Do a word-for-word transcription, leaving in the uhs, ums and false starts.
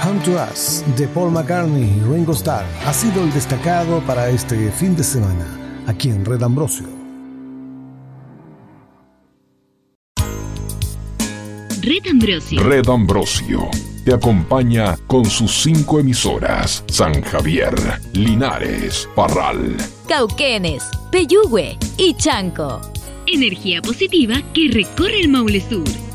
Come to Us de Paul McCartney y Ringo Starr ha sido el destacado para este fin de semana aquí en Red Ambrosio. Red Ambrosio. Red Ambrosio te acompaña con sus cinco emisoras: San Javier, Linares, Parral, Cauquenes, Peyúgue y Chanco. Energía positiva que recorre el Maule Sur.